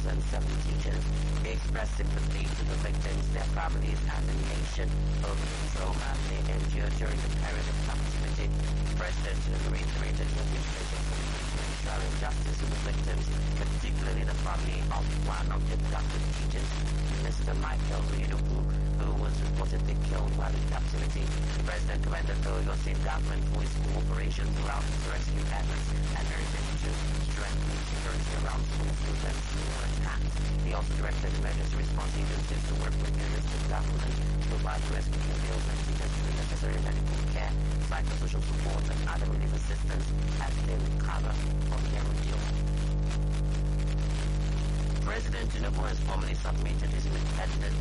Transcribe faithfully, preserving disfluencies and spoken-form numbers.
and seven teachers. He expressed sympathy to the victims, their families, and the nation over the trauma they endured during the period of captivity. The President reiterated the wishes of ensuring justice to the victims, particularly the family of one of the abducted teachers, Mister Michael Ridoku, who was reportedly killed while in captivity. The President commended the Oyo State government for its cooperation throughout its rescue efforts and urged it to strengthen security around school students who were attacked. He also directed emergency response agencies to work with the state government to provide rescue meals and teachers with necessary medical care, psychosocial support, and other relief assistance as they recover from their ordeal. President Tinubu has formally submitted his independence